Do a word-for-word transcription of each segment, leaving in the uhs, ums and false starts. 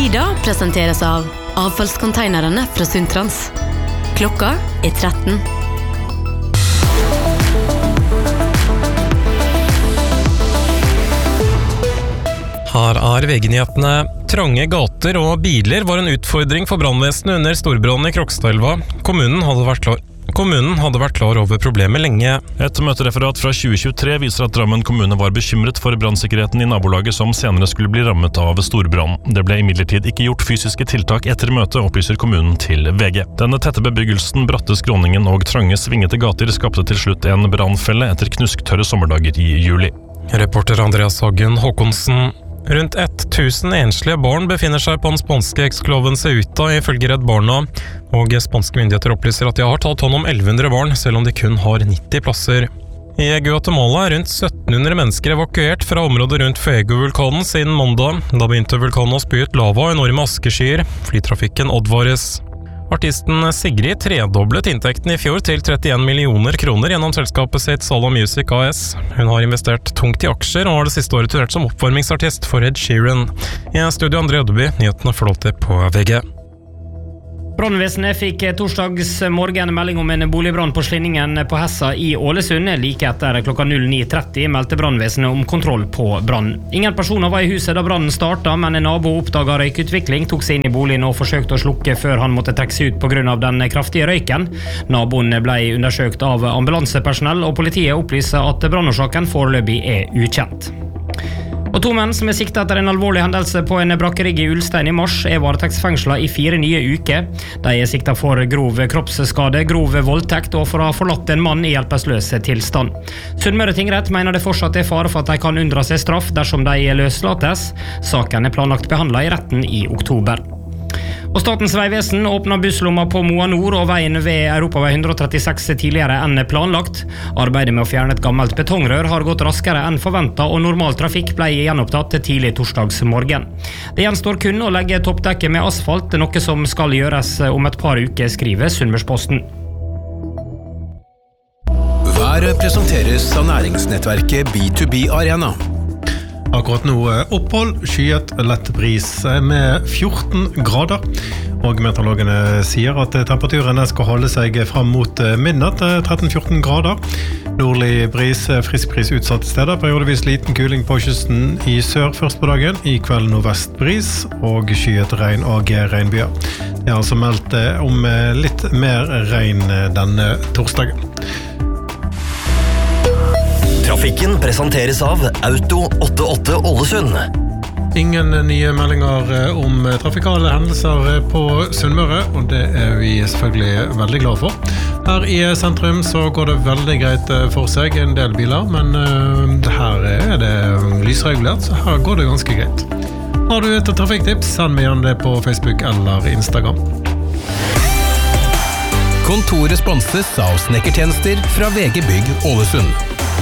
Nyda presenteres av avfallskonteinerne fra Suntrans. Klokka er tretten. Her er V G-nyhetene. Trange gater og biler var en utfordring for brannvesenet under storbrannen i Krokstadelva. Kommunen hadde vært klar Kommunen hadde vært klar over problemet lenge. Et møtereferat fra tjue tjuetre viser at Drammen kommune var bekymret for brannsikkerheten i nabolaget som senere skulle bli rammet av storbrann. Det ble imidlertid ikke gjort fysiske tiltak etter møtet, opplyser kommunen til V G. Denne tette bebyggelsen, bratte skråningen og trange svingete gater skapte til slutt en brannfelle etter knusktørre sommerdager i juli. Reporter Andreas Hagen Håkonsen. Rundt tusen enslige barn befinner seg på den spanske ekskloven Ceuta ifølge Redd Barna, og spanske myndigheter opplyser at de har tatt hånd om elleve hundre barn, selv om de kun har nitti plasser. I Guatemala er rundt sytten hundre mennesker evakuert fra området rundt Fuego-vulkanen siden mandag. Da begynte vulkanen å spy ut lava og enorme askeskyer. Flytrafikken advares. Artisten Sigrid tredoblet inntekten i fjor til trettien millioner kroner gjennom selskapet sitt Sala Music A S. Hun har investert tungt i aksjer og har det siste året turnert som oppvarmingsartist for Ed Sheeran. I studio André Ødeby, nyhetene flåter på V G. Brannvesenet fikk torsdags morgen melding om en boligbrann på Slinningen på Hessa i Ålesund. Like etter klokka ni tretti meldte brannvesenet om kontroll på brann. Ingen personer var i huset da brannen startet, men en nabo oppdaget røykutvikling, tok seg inn i boligen og forsøkte å slukke før han måtte trekke seg ut på grunn av den kraftige røyken. Naboen ble undersøkt av ambulansepersonell, og politiet opplyser at brannårsaken foreløpig er ukjent. Og to menn som er siktet etter en alvorlig hendelse på en brakkerigg i Ulstein i mars er varetektsfengslet i fire nye uker. De er siktet for grov kroppsskade, grov voldtekt og for å ha forlatt en mann i hjelpeløs tilstand. Sunnmøre tingrett mener det fortsatt er fare for at de kan unndra seg straff dersom de løslates. Saken er planlagt behandlet i retten i oktober. Og Statens vegvesen åpnet busslomma på Moa Nord og veien ved Europavei ett trettiseks tidligere enn planlagt. Arbeidet med å fjerne et gammelt betongrør har gått raskere enn forventet, og normal trafikk ble gjenopptatt tidlig torsdags morgen. Det gjenstår kun å legge toppdekket med asfalt, noe som skal gjøres om et par uker, skriver Sunnmørsposten. Været presenteres av næringsnettverket B to B Arena. Akkurat nå opphold, skyet lett bris med fjorten grader, og meteorologene sier at temperaturene skal holde seg frem mot midnatt, tretten til fjorten grader. Nordlig bris, frisk bris utsatte steder, periodevis liten kuling på kysten i sør først på dagen, i kveld nordvest bris og skyet regn og regnbyer. Det er altså meldt om litt mer regn denne torsdagen. Trafikken presenteres av Auto åttiåtte Ålesund. Ingen nye meldinger om trafikale hendelser på Sunnmøre, og det er vi selvfølgelig veldig glad for. Her i sentrum så går det veldig greit for seg, en del biler, men her er det lysregulert, så her går det ganske greit. Har du et trafikktips, send meg gjerne det på Facebook eller Instagram. Kontoret sponses av snekkertjenester fra V G Bygg Ålesund.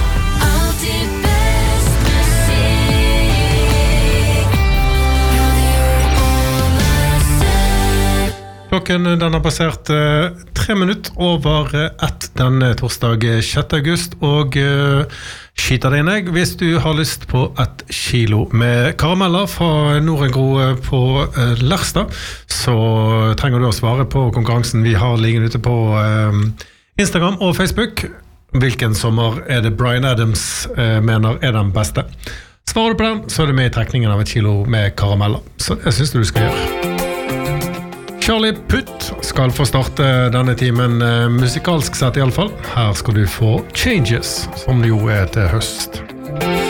Klokken den har passert uh, tre minutter over ett den torsdag sjette august, og uh, skyter deg inn jeg hvis du har lyst på et kilo med karameller fra Norengro på uh, Lerstad, så trenger du å svare på konkurransen vi har liggende ute på uh, Instagram og Facebook. Hvilken sommer er det Bryan Adams uh, mener er den beste? Svarer du på den, så er du med i trekningen av et kilo med karameller, så jeg synes du skal gjøre. Charlie Puth skal få starte denne timen musikalsk sett i alle fall. Her skal du få Changes, som jo er til høst.